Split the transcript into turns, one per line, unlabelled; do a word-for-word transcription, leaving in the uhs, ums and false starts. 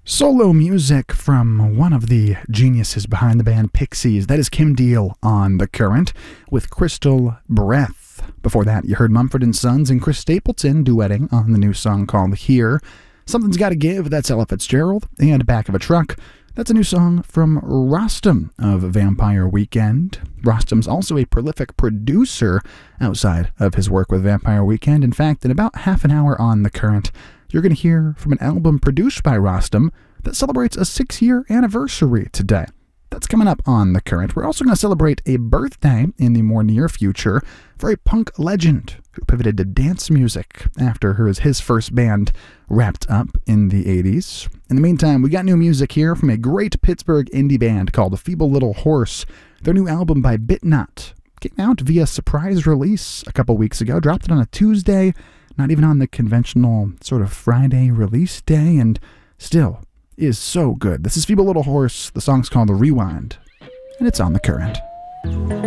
Solo music from one of the geniuses behind the band Pixies. That is Kim Deal on The Current with Crystal Breath. Before that, you heard Mumford and Sons and Chris Stapleton duetting on the new song called Here. Something's Gotta Give, that's Ella Fitzgerald. And Back of a Truck, that's a new song from Rostam of Vampire Weekend. Rostam's also a prolific producer outside of his work with Vampire Weekend. In fact, in about half an hour on The Current, you're going to hear from an album produced by Rostam that celebrates a six-year anniversary today. That's coming up on The Current. We're also going to celebrate a birthday in the more near future for a punk legend who pivoted to dance music after his, his first band wrapped up in the eighties. In the meantime, we got new music here from a great Pittsburgh indie band called The Feeble Little Horse. Their new album by Bitnut came out via surprise release a couple weeks ago, dropped it on a Tuesday, not even on the conventional sort of Friday release day, and still is so good. This is Feeble Little Horse. The song's called The Rewind, and it's on The Current.